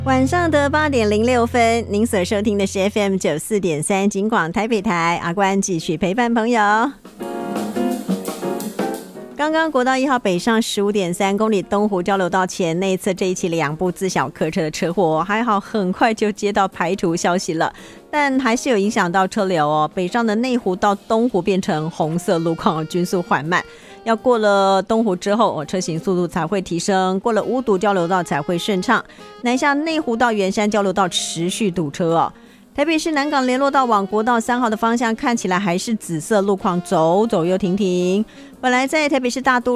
晚上的8:06，您所收听的是 FM 94.3警广台北台，阿关继续陪伴朋友。刚刚国道1号北上15.3公里东湖交流道前内侧这一起2部自小客车的车祸，还好很快就接到排除消息了，但还是有影响到车流哦。北上的内湖到东湖变成红色路况，均速缓慢，要过了东湖之后车行速度才会提升，过了五堵交流道才会顺畅。南下内湖到圆山交流道持续堵车哦。台北市南港联络道往国道3号的方向看起来还是紫色路况，走走又停停。本来在台北市大都